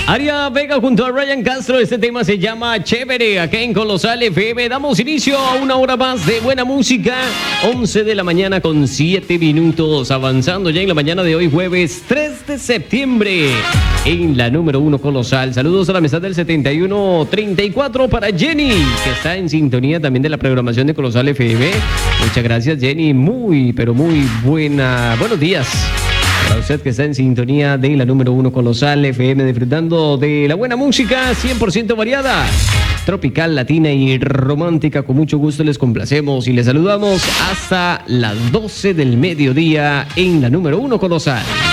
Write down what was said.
Aria Vega junto a Ryan Castro, este tema se llama Chévere, acá en Colosal FM. Damos inicio a una hora más de buena música, 11 de la mañana con 7 minutos, avanzando ya en la mañana de hoy, jueves 3 de septiembre, en la número 1 Colosal. Saludos a la mesa del 7134 para Jenny, que está en sintonía también de la programación de Colosal FM. Muchas gracias, Jenny, pero muy buenos días. Para usted que está en sintonía de la número 1 Colosal FM, disfrutando de la buena música 100% variada, tropical, latina y romántica. Con mucho gusto les complacemos y les saludamos hasta las 12 del mediodía en la número 1 Colosal.